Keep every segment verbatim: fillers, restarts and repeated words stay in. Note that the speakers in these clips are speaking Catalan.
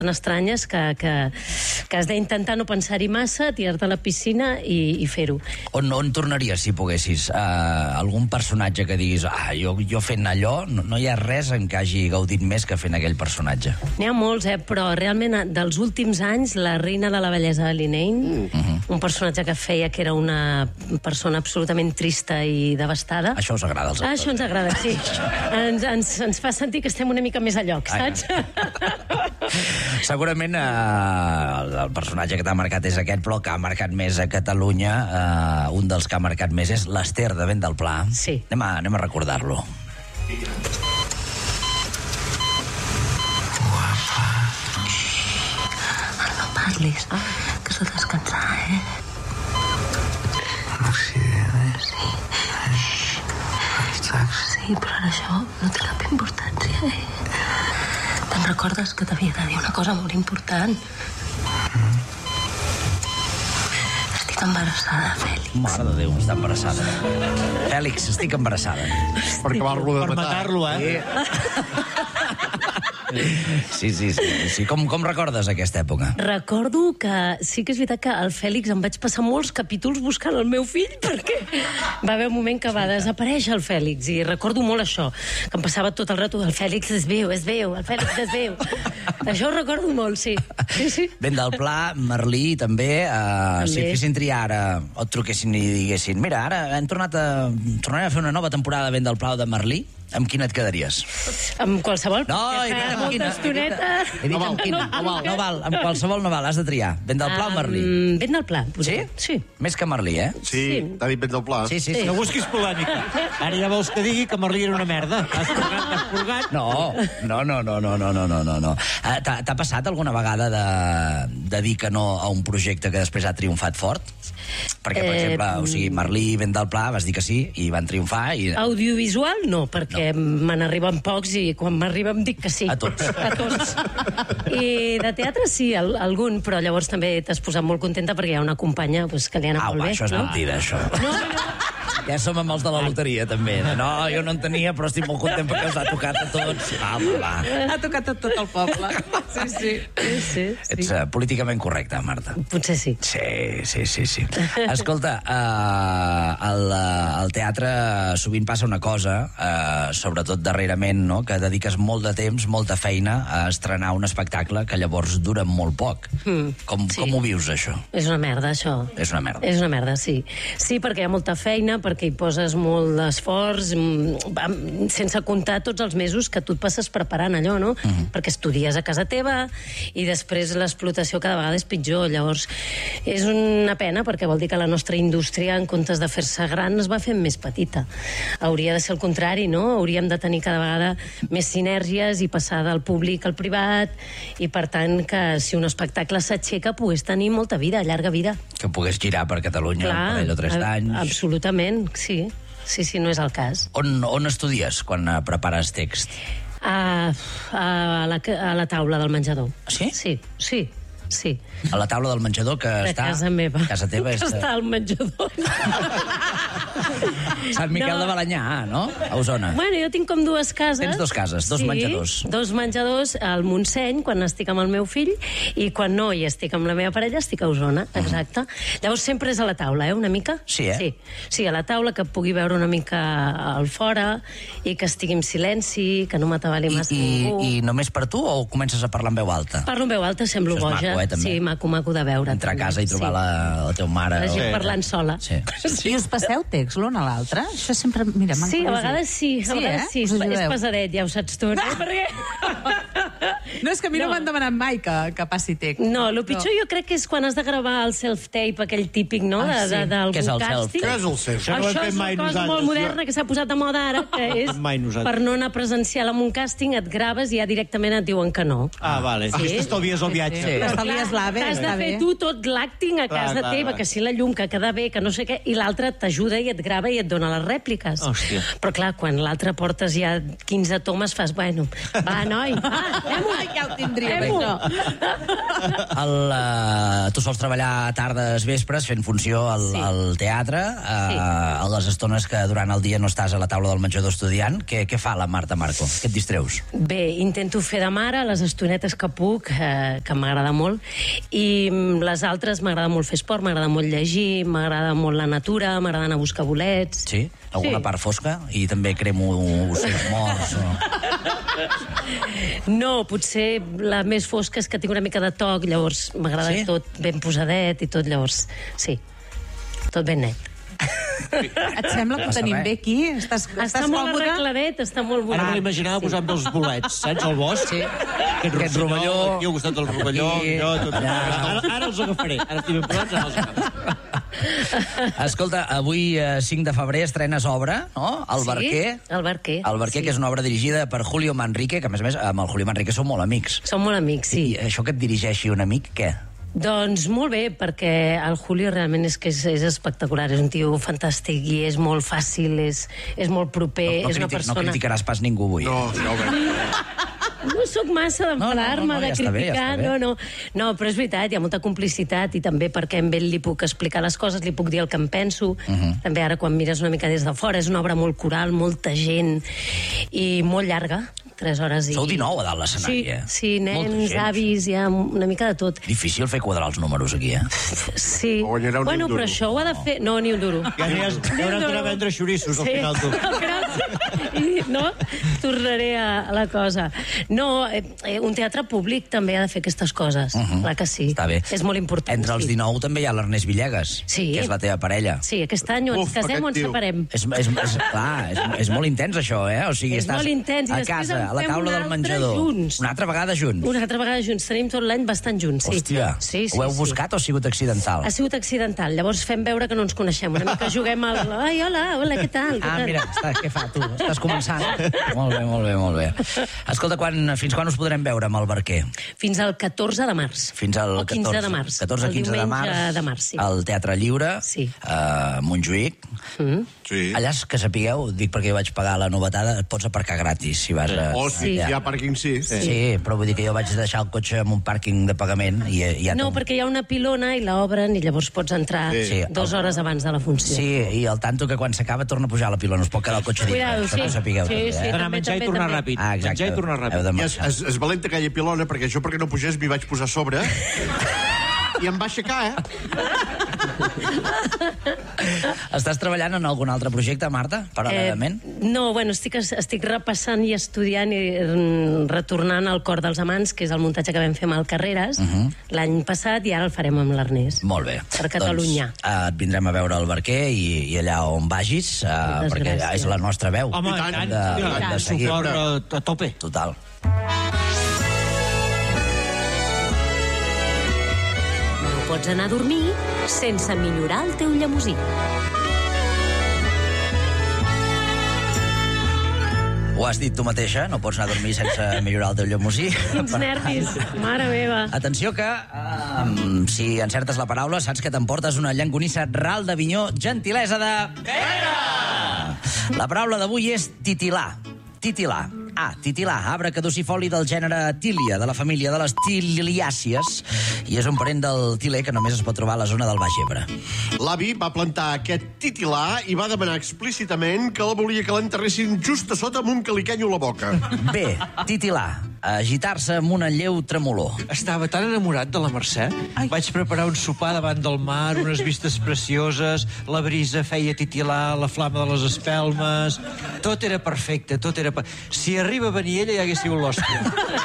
estranyes que, que, que has d'intentar no pensar-hi massa, tirar-te a la piscina i, i fer-ho. On, on tornaries, si poguessis? Uh, algun personatge que diguis, ah, jo, jo fent allò, no, no hi ha res en què hagi gaudit més que fent aquell personatge. N'hi ha molts, eh? Però realment dels últims anys, la reina de la bellesa de Linane, mm. uh-huh. un personatge que feia que era una persona absolutament trista i devastada. Això us agrada, els actors? Ah, això ens agrada, sí. ens, ens, ens fa sentir que estem una mica més a lloc, saps? Segurament eh, el, el personatge que t'ha marcat és aquest, però el que ha marcat més a Catalunya, eh, un dels que ha marcat més és l'Ester de Vent del Pla. Sí. Anem a, anem a recordar-lo. Guapa. No parlis, ah. que s'ha de descansar, eh? No sé, eh? Sí. Estàs? Sí, però ara això no té cap importància, eh? Te'n recordes que t'havia de dir una cosa molt important? Mm. Estic embarassada, Fèlix. Mare de Déu, està embarassada. Fèlix, estic embarassada. Per acabar-lo de per matar-lo, eh? Sí, sí, sí. sí. Com, com recordes aquesta època? Recordo que sí que és veritat que al Fèlix em vaig passar molts capítols buscant el meu fill perquè va haver un moment que va desaparèixer el Fèlix i recordo molt això, que em passava tot el rato el Fèlix es veu, es veu, el Fèlix es veu. Això ho recordo molt, sí. sí, sí. Vent del Pla, Merlí, també. Uh, també. Si et fessin triar ara, o et truquessin i diguessin, mira, ara hem tornat a, tornarem a fer una nova temporada de Vent del Pla o de Merlí, amb quina et quedaries? Amb qualsevol? No, he dit amb quina. Estoneta. He dit amb quina. No val, no val. Amb qualsevol no val, has de triar. Vent del Pla o Merlí? Um, Vent del Pla. Sí? Sí. Més que Merlí, eh? Sí, Sí. t'ha dit Vent del Pla. Sí, sí, sí. No busquis polèmica. Ara ja vols que digui que Merlí era una merda. Has purgat, has purgat. No, no, no, no, no, no, no, no, no. Uh, T'ha passat alguna vegada de, de dir que no a un projecte que després ha triomfat fort? Perquè, per Eh, exemple, o sigui, Merlí i Vent del Pla vas dir que sí i van triomfar i... Audiovisual no, perquè no. me n'arriben pocs i quan m'arriben dic que sí. A tots. A tots. I de teatre sí, al, algun, però llavors també t'has posat molt contenta perquè hi ha una companya pues, que li ha anat Au, molt va, bé. això és no? mentida, això. No, no. Ja som amb els de la loteria, també. No, jo no en tenia, però estic molt content perquè us ha tocat a tots. Va, va, va. Ha tocat a tot el poble. Sí, sí. Sí, sí, sí. Ets uh, políticament correcta, Marta. Potser sí. Sí, sí, sí, sí. Escolta, uh, al, uh, al teatre sovint passa una cosa, uh, sobretot darrerament, no?, que dediques molt de temps, molta feina a estrenar un espectacle que llavors dura molt poc. Mm, com, sí. com ho vius, això? És una merda, això. És una merda. És una merda, sí. Sí, perquè hi ha molta feina, perquè hi poses molt d'esforç, mm, sense comptar tots els mesos que tu et passes preparant allò, no? Mm-hmm. Perquè estudies a casa teva i després l'explotació cada vegada és pitjor. Llavors, és una pena perquè vol dir que la nostra indústria, en comptes de fer-se gran, es va fent més petita. Hauria de ser el contrari, no? Hauríem de tenir cada vegada més sinergies i passar del públic al privat i, per tant, que si un espectacle s'aixeca pogués tenir molta vida, llarga vida. Que pogués girar per Catalunya un parell o tres d'anys. Absolutament, sí. Sí, sí, no és el cas. On, on estudies quan uh, prepares text? A, a, la, a la taula del menjador. Sí? Sí, sí, sí. A la taula del menjador que De està... casa meva. Casa teva és... Que està al menjador. Sant Miquel No. de Balenyà, no? A Osona. Bueno, jo tinc com dues cases. Tens dos cases, dos sí, menjadors. Dos menjadors al Montseny, quan estic amb el meu fill, i quan no i estic amb la meva parella, estic a Osona, exacte. Llavors sempre és a la taula, eh, una mica? Sí, eh? Sí, sí, a la taula, que pugui veure una mica al fora i que estigui en silenci, que no m'atabali I, massa i, ningú. I només per tu o comences a parlar en veu alta? Parlo en veu alta, semblo Això és boja. maco, eh, també. Sí, maco, maco de veure. Entrar a també, casa i trobar sí. la, la teva mare... La gent o- parlant sola. Sí. I us passeu text l'un a l'altre? Això sempre... Mira, m'han Sí, a curiositat. vegades sí, a vegades eh? sí. Us És ajudeu. pesadet, ja ho saps tu. No? Perquè... No, és que a mi no, No. m'han demanat mai que, que passi text. No, el pitjor jo crec que és quan has de gravar el self-tape, aquell típic, no?, Ah, de, sí. de, d'algun Què és el càsting. self-tape? Què és el self-tape? Això no ho hem Això fet és mai una cosa nosaltres. molt moderna que s'ha posat de moda ara, que és Mai nosaltres. per no anar presencial en un càsting, et graves i ja directament et diuen que no. Ah, vale. Sí. Així t'estalvies el viatge. Sí. T'estalvies l'AVE, Has de està fer bé. tu tot l'acting a Clar, casa clar, teva, clar. que si la llum, que queda bé, que no sé què, i l'altre t'ajuda i et grava i et dona les rèpliques. Hòstia. Però clar, quan l'altre portes ja quinze tomes, fas, bueno, va, noi, va. Ja ho tindríem, Fem-ho. això. El, uh, tu sols treballar tardes, vespres, fent funció al, Sí. al teatre, uh, Sí. a les estones que durant el dia no estàs a la taula del menjador estudiant. Què, què fa la Marta Marco? Què et distreus? Bé, intento fer de mare les estonetes que puc, eh, que m'agrada molt, i mm, les altres m'agrada molt fer esport, m'agrada molt llegir, m'agrada molt la natura, m'agrada anar a buscar bolets. Sí? Alguna Sí. part fosca? I també cremo ocells morts? O... No, potser la més fosca és que tinc una mica de toc, llavors m'agrada Sí? tot ben posadet i tot, llavors, sí, tot ben net. Et sembla que ho Passa tenim res. bé aquí? Estàs, Està estàs molt còmode? arregladet, està molt Ara me bonic. l'imaginava posant dels bolets, saps, al bosc? Sí. Aquest, Aquest rovelló. Aquí al costat del rovelló. Aquí, Jo, tot, allà. ara, ara els agafaré. Ara estic ben posats, ara els agafaré. Escolta, avui, eh, cinc de febrer, estrenes obra, no? El Barquer. Sí, el Barquer. El Barquer, sí. que és una obra dirigida per Julio Manrique, que a més a més amb el Julio Manrique són molt amics. Som molt amics, sí. I això que et dirigeixi un amic, què? Doncs molt bé, perquè el Julio realment és que és, és espectacular, és un tio fantàstic i és molt fàcil, és, és molt proper, No, no, és una criti persona... no criticaràs pas ningú avui. No, ja ho veig. No sóc massa d'enfadar-me, No, no, no, no, de ja està bé, ja criticar, està bé. no, no. No, però és veritat, hi ha molta complicitat i també perquè amb ell li puc explicar les coses, li puc dir el que em penso. Uh -huh. També ara quan mires una mica des de fora, és una obra molt coral, molta gent i molt llarga, tres hores i... Sou dinou a dalt l'escenari, sí, eh? Sí, Molta nens, gent. avis, hi ha una mica de tot. Difícil fer quadrar els números aquí, eh? Sí. No guanyareu ni Bueno, un duro. però això ho ha de fer... No, ni un duro. Ja aniràs, ja Ni un hauràs d'anar a duro. vendre xorissos al Sí, final, tu. al final sí. I, no? Tornaré a, a la cosa. No, eh, un teatre públic també ha de fer aquestes coses. Uh -huh. Clar que sí. Està bé. És molt important. Entre els sí. dinou també hi ha l'Ernest Villegas, Sí. que és la teva parella. Sí, aquest any o ens Uf, casem o ens aquest tio. separem. És, és, és, clar, és, és molt intens, això, eh? O sigui, És estàs molt intens, i a després casa, en a la fem taula una del altra menjador. junts. Una altra vegada junts. Una altra vegada junts. Tenim tot l'any bastant junts, sí. Hòstia, sí, sí, ho heu sí. buscat o ha sigut accidental? Ha sigut accidental. Llavors fem veure que no ens coneixem. Una mica juguem al... Ai, hola, hola, què tal? Què Ah, tal? mira, està, què fa, tu? Estàs començant? Molt bé, molt bé, molt bé. Escolta, quan, fins quan us podrem veure amb el Barquer? Fins al catorze de març. Fins al o quinze catorze de març. catorze El quinze de març. diumenge de març, sí. Al Teatre Lliure, Sí. a Montjuïc. Mm. Sí. Allà, que sapigueu, dic perquè jo vaig pagar la novetada, et pots aparcar gratis, si vas a... O si Sí. hi ha pàrquing, sí. Sí. sí, però vull dir que jo vaig deixar el cotxe en un pàrquing de pagament i, i ja No, té un- perquè hi ha una pilona i l'obren i llavors pots entrar Sí. Sí, dues hores abans de la funció. Sí, i el tanto que quan s'acaba torna a pujar a la pilona, us pot quedar el cotxe dintre. Cuidado, Això que ho sí. sapigueu Sí, també, sí. eh? Anar a També, menjar i també, tornar també. ràpid. Ah, exacte. Menjar i tornar Heu ràpid. de I es, marxar. es, es valenta aquella pilona, perquè jo, perquè no pugés, m'hi vaig posar a sobre i em va aixecar, eh? Estàs treballant en algun altre projecte, Marta, paral·lelament? Eh, no, bueno, estic, estic repassant i estudiant i mm, retornant al Cor dels Amants, que és el muntatge que vam fer amb el Carreras uh -huh. l'any passat, i ara el farem amb l'Ernest. Molt bé. Per Catalunya. Doncs, eh, et vindrem a veure al Barquer i, i allà on vagis, eh, Moltes perquè gràcies. és la nostra veu. Home, I i tant, tant, de- de, de seguir. suport a, a tope. Total. No pots anar a dormir sense millorar el teu llemosí. Ho has dit tu mateixa, no pots anar a dormir sense millorar el teu llemosí. Quins nervis, mare meva. Atenció que, um, si encertes la paraula, saps que t'emportes una llangonissa ral d'Avinyó, gentilesa de... Pere! La paraula d'avui és titilar. Titilar. A. Titilar, arbre caducifoli del gènere Tília, de la família de les tiliàcies, i és un parent del tiler que només es pot trobar a la zona del Baix Ebre. L'avi va plantar aquest titilar i va demanar explícitament que la volia que l'enterressin just a sota amb un caliquenyo a la boca. B. Titilar, agitar-se amb una lleu tremolor. Estava tan enamorat de la Mercè. Ai. Vaig preparar un sopar davant del mar, unes vistes precioses, la brisa feia titilar la flama de les espelmes... Tot era perfecte, tot era... Per... Si arriba a venir ella, ja hagués sigut l'hòstia.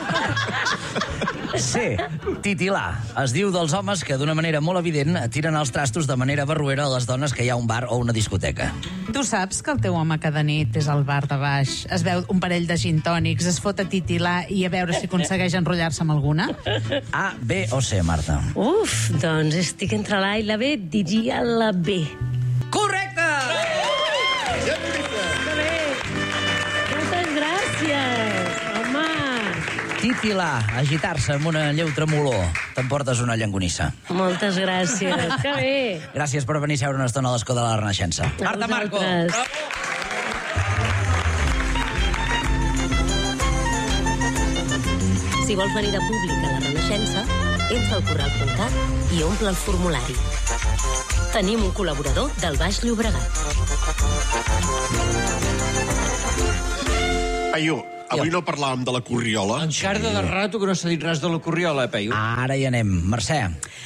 C. Titilar. Es diu dels homes que, d'una manera molt evident, tiren els trastos de manera barruera a les dones que hi ha a un bar o una discoteca. Tu saps que el teu home cada nit és al bar de baix, es veu un parell de gintònics, es fot a titilar i a veure si aconsegueix enrotllar-se amb alguna? A, B o C, Marta? Uf, doncs estic entre l'A i la B, diria la B. Correcte! Que bé! Moltes gràcies, home! Titilar, agitar-se amb una lleu tremolor. T'emportes una llangonissa. Moltes gràcies, que bé! Gràcies per venir a seure una estona a l'escó de la Renaixença. A Marta Marco! vosaltres. Bravo! Si vols venir de públic a la Renaixença, entra al corral punt cat i omple el formulari. Tenim un col·laborador del Baix Llobregat. Peyu, avui no parlàvem de la corriola. Encara de rato que no s'ha dit res de la corriola, eh, Peyu? Ara hi anem. Mercè.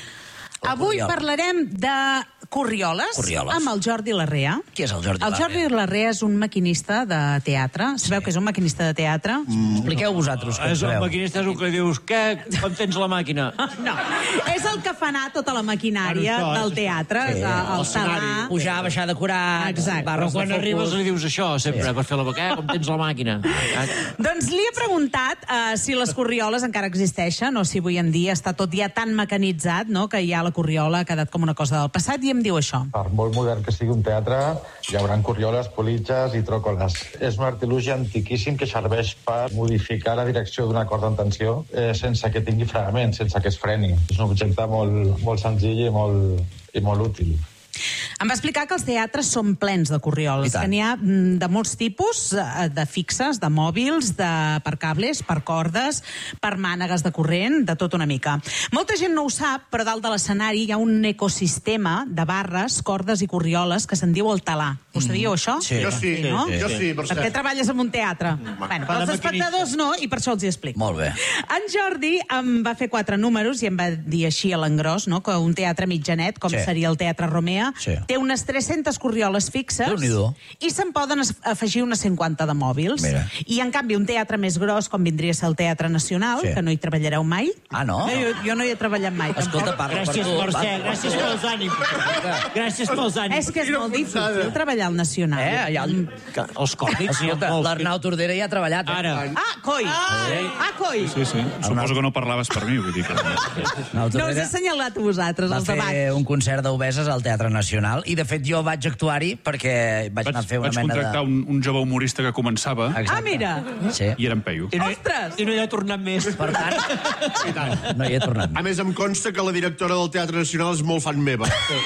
Avui parlarem de corrioles, Corrioles. amb el Jordi Larrea. Qui és el Jordi El Jordi Larrea? Larrea és un maquinista de teatre. Sabeu que és un maquinista de teatre? Mm. Expliqueu vosaltres que És el sabeu. maquinista és el que li dius, què, com tens la màquina? No, és el que fa anar tota la maquinària Ara, això, del teatre, Sí, el talà... Pujar, baixar decorat, Exacte. Però barres de quan arribes focus. li dius això, sempre, per fer la boca, com tens la màquina? Doncs li he preguntat uh, si les corrioles encara existeixen o si avui en dia està tot ja tan mecanitzat, no?, que ja la corriola ha quedat com una cosa del passat, i em diu això. Per molt modern que sigui un teatre, hi haurà corrioles, politges i tròcoles. És un artilugi antiquíssim que serveix per modificar la direcció d'una corda en tensió eh, sense que tingui fregament, sense que es freni. És un objecte molt, molt senzill i molt, i molt útil. Em va explicar que els teatres són plens de I corrioles, tant. que n'hi ha mm, de molts tipus, eh, de fixes, de mòbils, de per cables, per cordes, per mànegues de corrent, de tot una mica. Molta gent no ho sap, però dalt de l'escenari hi ha un ecosistema de barres, cordes i corrioles que se'n diu el talà. Ho sabíeu, això? Sí. Jo sí, no? jo sí, per Perquè cert. treballes en un teatre. Bueno, Fa de els maquinista. espectadors no, i per això els hi explico. Molt bé. En Jordi em va fer quatre números i em va dir així a l'engròs, no?, que un teatre mitjanet, com Sí. seria el Teatre Romea, Sí. té unes tres-centes corrioles fixes Déu-n'hi-do. i se'n poden es- afegir unes cinquanta de mòbils. Mira. I, en canvi, un teatre més gros, com vindria a ser el Teatre Nacional, Sí. que no hi treballareu mai. Ah, no? jo, jo no hi he treballat mai. Escolta, tampoc. parla Gràcies, per tu. Mercè, gràcies pels ànims. Gràcies pels ànims. És que és molt difícil treballar al Nacional. Eh, ja... Que Els còrdics... Escolta, l'Arnau Tordera ja ha treballat. Eh? Ara. Ah, coi! Ah, coi! Sí, sí. Suposo que no parlaves per mi, vull dir que... Arnau No us he Tordera assenyalat a vosaltres, va els de baix. fer un concert d'obeses al Teatre Nacional i, de fet, jo vaig actuar-hi perquè vaig, Vaig, anar a fer una vaig mena contractar de... un, un jove humorista que començava Exacte. Ah, mira! Sí. i era en Peyu. I no, Ostres! I no hi ha tornat més. Per tant, no hi he tornat. A més, em consta que la directora del Teatre Nacional és molt fan meva.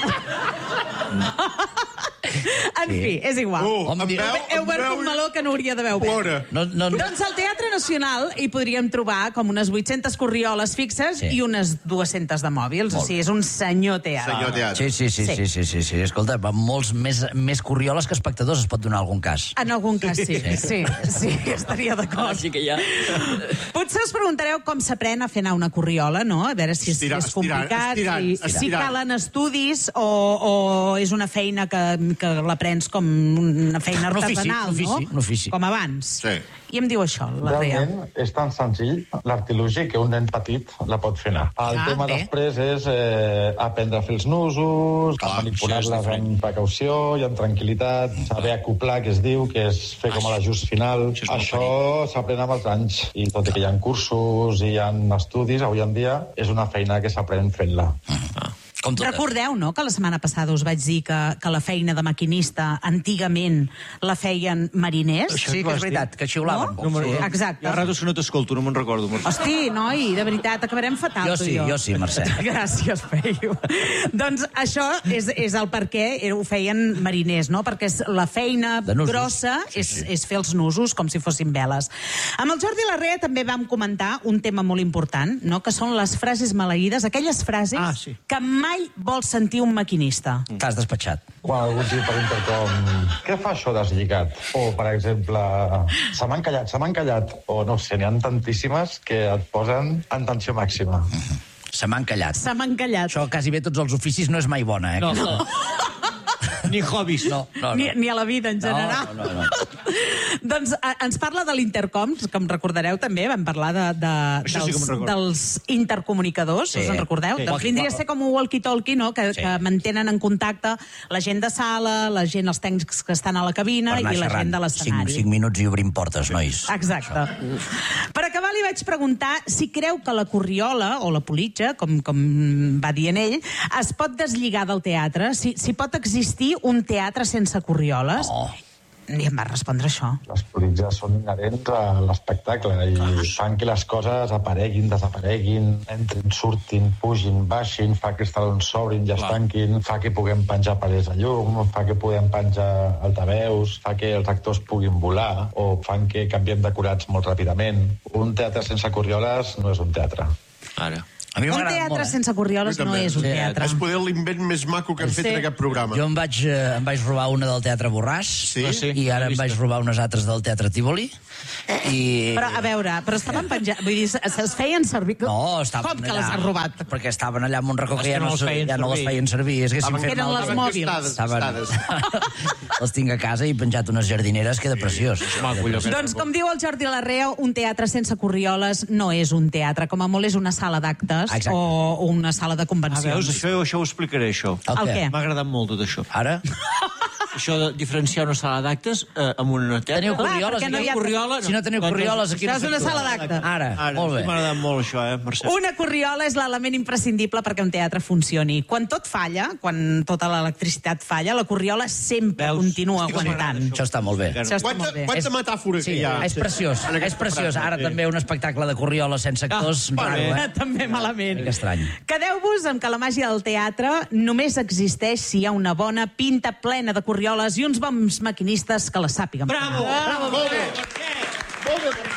En fi, és igual. Oh, Em em diu- veu, Heu em obert veu un i meló que no hauria d'haver obert. plora. No, no, no. Doncs al Teatre Nacional hi podríem trobar com unes vuit-centes corrioles fixes Sí. i unes dues-centes de mòbils. O sigui, és un senyor teatre. Senyor teatre. Sí, sí, sí, sí, sí, sí, sí. Escolta, va molts més, més corrioles que espectadors, es pot donar algun cas. En algun cas sí, sí, sí, estaria d'acord. Sí que hi ha. Potser us preguntareu com s'aprèn a fer anar una corriola, no? A veure si és, Estirant, és complicat, estirant, si, estirant. si calen estudis o, o és una feina que, que l'aprens com una feina Un ofici, artesanal, un ofici, no? un ofici. Com abans. Sí. I em diu això, la Rea. Realment és tan senzill l'artilugi que un nen petit la pot fer anar. El Ah, tema bé. després és eh, aprendre a fer els nusos, Clar, a manipular-les això és diferent. amb precaució i amb tranquil·litat, saber acoplar, que es diu, que és fer com a l'ajust final. Això és molt Això s'aprèn amb els anys. I tot i que hi ha cursos i hi ha estudis, avui en dia és una feina que s'aprèn fent-la. Com tot. Recordeu, no?, que la setmana passada us vaig dir que, que la feina de maquinista antigament la feien mariners? Sí, que és veritat, que xiulaven. No? Sí. Exacte. Hi ha ratos que no t'escolto, no me'n recordo. Mercè. Hosti, noi, de veritat, acabarem fatal, Jo tu sí, i jo. jo sí, Mercè. Gràcies, Peyu. Doncs això és, és el per què ho feien mariners, no? Perquè és la feina De nusos. grossa Sí, és, sí. és fer els nusos com si fossin veles. Amb el Jordi Larrea també vam comentar un tema molt important, no?, que són les frases maleïdes, aquelles frases Ah, sí. que mai vols sentir un maquinista. T'has despatxat. Quan algú et diu per intercom què fa això deslligat? O, per exemple, se m'ha encallat, se m'ha encallat. O, no sé, n'hi ha tantíssimes que et posen en tensió màxima. Se m'han callat. Se m'han callat. Això quasi bé tots els oficis no és mai bona, eh? No, no. Ni hobbies. No, no, no. Ni, ni a la vida, en general. No, no, no. Doncs a, ens parla de l'intercom, que em recordareu també, vam parlar de, de, Això sí que dels, me'n recordo. dels intercomunicadors, Sí. us en recordeu? Sí. Doncs vindria a ser com un walkie-talkie, no?, que, Sí. que mantenen en contacte la gent de sala, la gent, els tècnics que estan a la cabina Per anar i la xerrant. gent de Cinc, l'escenari. cinc minuts i obrim portes, nois. Exacte. Per acabar, li vaig preguntar si creu que la corriola, o la politja, com, com va dient ell, es pot deslligar del teatre, si, si pot existir un teatre sense corrioles. Oh. I em va respondre això. Les politges són inherents a l'espectacle i fan que les coses apareguin, desapareguin, entrin, surtin, pugin, baixin, fa que els talons s'obrin i es tanquin, fa que puguem penjar parells de llum, fa que puguem penjar altaveus, fa que els actors puguin volar o fan que canviem decorats molt ràpidament. Un teatre sense corrioles no és un teatre. Ara. A mi Un m'agrada teatre molt, eh? sense corrioles no és un teatre. És poder l'invent més maco que han fet Sí. en aquest programa. Jo em vaig, eh, em vaig robar una del Teatre Borràs Sí? Ah, sí? i ara em vaig robar unes altres del Teatre Tívoli. I... Però, a veure, però estaven penjats... Vull dir, es es feien servir... No, estaven Com que allà, les has robat? Perquè estaven allà en un racó que És ja que no, no les feien ja no les servir. feien servir. És que si Estaven- fet Eren les malament. mòbils. Gastades, Estaven... gastades. Els tinc a casa i penjat unes jardineres, queda preciós. Maco, allò que- Doncs, com diu el Jordi Larrea, un teatre sense corrioles no és un teatre. Com a molt és una sala d'actes Exacte. o una sala de Ah, convencions. veus, això, això ho explicaré, això. El El què? què? M'ha agradat molt tot això. Ara? Això de diferenciar una sala d'actes eh, amb una teatre. Teniu Clar, corrioles? perquè no aquí? hi ha- Corriola, no. Si no teniu Doncs- corrioles, aquí Això és no una s'actua. sala d'acte. Ara, Ara, molt bé. m'ha agradat molt això, eh, Mercè? Una corriola és l'element imprescindible perquè un teatre funcioni. Quan tot falla, quan tota l'electricitat falla, la corriola sempre Veus? continua És que m'agrada aguantant. Això està molt bé. Això està Quanta, molt bé. quanta metàfora Sí, que hi ha. és preciós, en és aquesta preciós. frase. Ara també un espectacle de corrioles sense actors, Ah, raro, molt bé. eh? També malament. Que estrany. Quedeu-vos amb que la màgia del teatre només existeix si hi ha una bona pinta plena de corrioles i uns bons maquinistes que la sàpiguen. Bravo! Bravo! Molt bé. Molt bé,